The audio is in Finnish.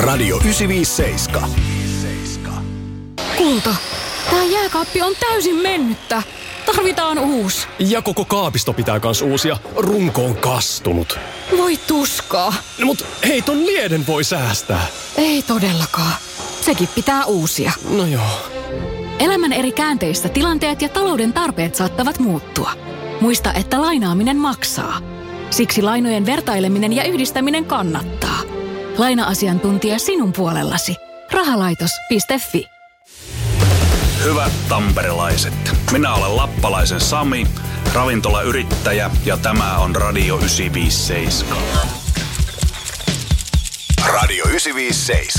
Radio 957. Kulta, tää jääkaappi on täysin mennyttä. Tarvitaan uusi. Ja koko kaapisto pitää kans uusia. Runko on kastunut. Voi tuskaa. No, mut hei, ton lieden voi säästää. Ei todellakaan. Sekin pitää uusia. No joo. Elämän eri käänteissä tilanteet ja talouden tarpeet saattavat muuttua. Muista, että lainaaminen maksaa. Siksi lainojen vertaileminen ja yhdistäminen kannattaa. Laina-asiantuntija sinun puolellasi. Rahalaitos.fi. Hyvät tamperelaiset, minä olen lappalaisen Sami, ravintolayrittäjä ja tämä on Radio 957. Radio 957.